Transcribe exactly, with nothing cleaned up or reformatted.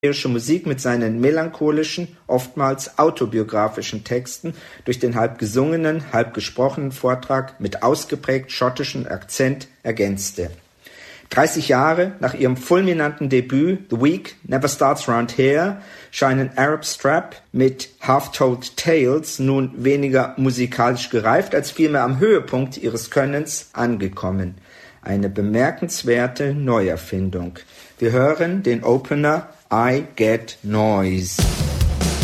Musik mit seinen melancholischen, oftmals autobiografischen Texten durch den halb gesungenen, halb gesprochenen Vortrag mit ausgeprägt schottischem Akzent ergänzte. dreißig Jahre nach ihrem fulminanten Debüt The Week Never Starts Round Here scheinen Arab Strap mit Half-Told Tales nun weniger musikalisch gereift, als vielmehr am Höhepunkt ihres Könnens angekommen. Eine bemerkenswerte Neuerfindung. Wir hören den Opener I Get Noise.